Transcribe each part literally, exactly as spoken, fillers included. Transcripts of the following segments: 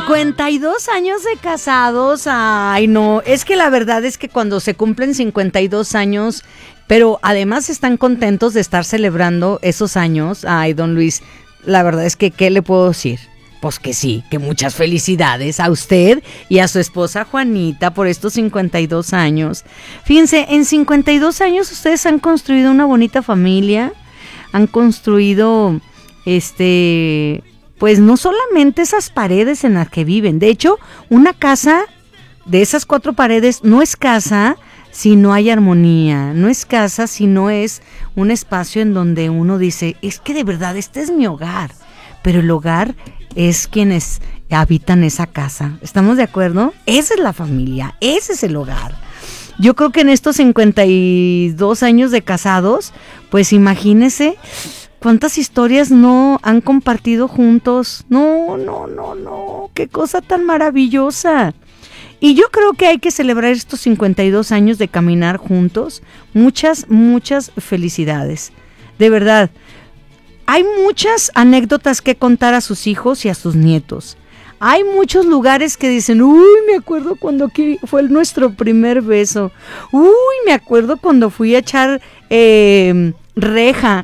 cincuenta y dos años de casados, ay no, es que la verdad es que cuando se cumplen cincuenta y dos años, pero además están contentos de estar celebrando esos años, ay don Luis, la verdad es que, ¿qué le puedo decir? Pues que sí, que muchas felicidades a usted y a su esposa Juanita por estos cincuenta y dos años. Fíjense, en cincuenta y dos años ustedes han construido una bonita familia, han construido, este, pues no solamente esas paredes en las que viven, de hecho, una casa de esas cuatro paredes no es casa si no hay armonía, no es casa si no es un espacio en donde uno dice, es que de verdad este es mi hogar, pero el hogar es quienes habitan esa casa. ¿Estamos de acuerdo? Esa es la familia, ese es el hogar. Yo creo que en estos cincuenta y dos años de casados, pues imagínese cuántas historias no han compartido juntos. No, no, no, no, qué cosa tan maravillosa. Y yo creo que hay que celebrar estos cincuenta y dos años de caminar juntos. Muchas, muchas felicidades. De verdad. Hay muchas anécdotas que contar a sus hijos y a sus nietos. Hay muchos lugares que dicen, uy, me acuerdo cuando aquí fue nuestro primer beso. Uy, me acuerdo cuando fui a echar eh, reja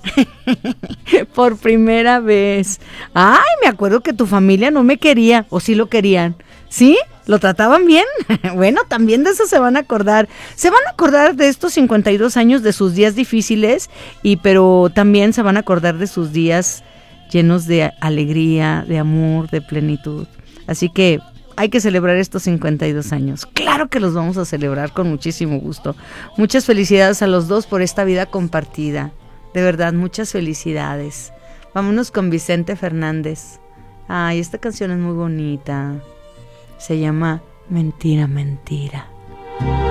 por primera vez. Ay, me acuerdo que tu familia no me quería, o sí lo querían. ¿Sí? ¿Lo trataban bien? Bueno, también de eso se van a acordar. Se van a acordar de estos cincuenta y dos años, de sus días difíciles, y pero también se van a acordar de sus días llenos de alegría, de amor, de plenitud. Así que hay que celebrar estos cincuenta y dos años. Claro que los vamos a celebrar con muchísimo gusto. Muchas felicidades a los dos por esta vida compartida. De verdad, muchas felicidades. Vámonos con Vicente Fernández. Ay, esta canción es muy bonita. Se llama Mentira, Mentira.